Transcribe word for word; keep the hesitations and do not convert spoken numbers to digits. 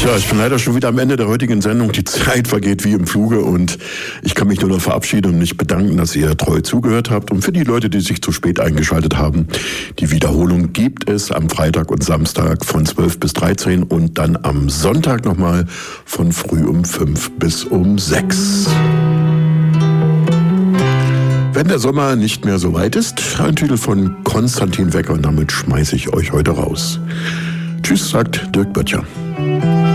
Tja, ich bin leider schon wieder am Ende der heutigen Sendung. Die Zeit vergeht wie im Fluge und ich kann mich nur noch verabschieden und mich bedanken, dass ihr treu zugehört habt. Und für die Leute, die sich zu spät eingeschaltet haben, die Wiederholung gibt es am Freitag und Samstag von zwölf bis dreizehn und dann am Sonntag nochmal von früh um fünf bis um sechs. Wenn der Sommer nicht mehr so weit ist, ein Titel von Konstantin Wecker und damit schmeiße ich euch heute raus. Tschüss, sagt Dirk Böttcher.